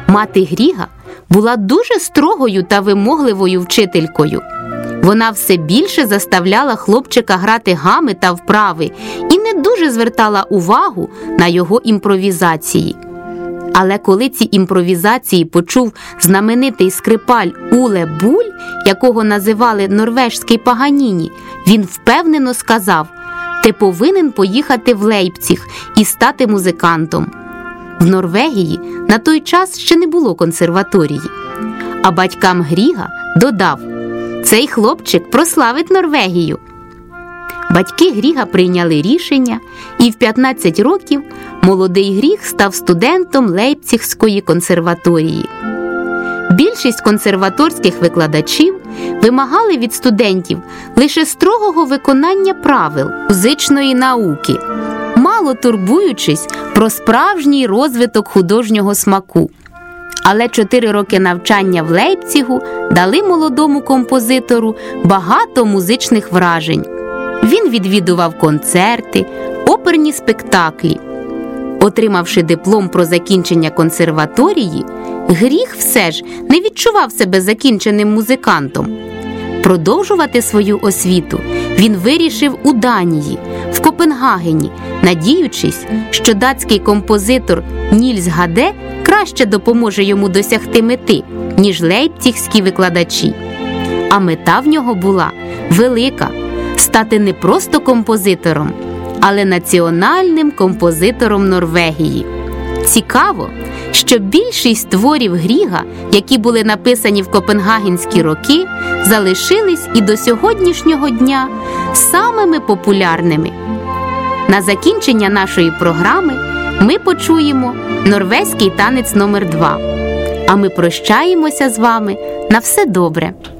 Мати Гріга була дуже строгою та вимогливою вчителькою. Вона все більше заставляла хлопчика грати гами та вправи і не дуже звертала увагу на його імпровізації. Але коли ці імпровізації почув знаменитий скрипаль Уле Буль, якого називали норвежський Паганіні, він впевнено сказав: «Ти повинен поїхати в Лейпціг і стати музикантом». В Норвегії на той час ще не було консерваторії. А батькам Гріга додав: «Цей хлопчик прославить Норвегію». Батьки Гріга прийняли рішення, і в 15 років молодий Гріг став студентом Лейпцигської консерваторії. Більшість консерваторських викладачів вимагали від студентів лише строгого виконання правил музичної науки, мало турбуючись про справжній розвиток художнього смаку. Але 4 роки навчання в Лейпцигу дали молодому композитору багато музичних вражень. Він відвідував концерти, оперні спектаклі. Отримавши диплом про закінчення консерваторії, Гріг все ж не відчував себе закінченим музикантом. Продовжувати свою освіту він вирішив у Данії, в Копенгагені, надіючись, що датський композитор Нільс Гаде краще допоможе йому досягти мети, ніж лейпцигські викладачі. А мета в нього була велика – стати не просто композитором, але національним композитором Норвегії. Цікаво, що більшість творів Гріга, які були написані в копенгагенські роки, залишились і до сьогоднішнього дня самими популярними. На закінчення нашої програми ми почуємо норвезький танець номер 2. А ми прощаємося з вами на все добре.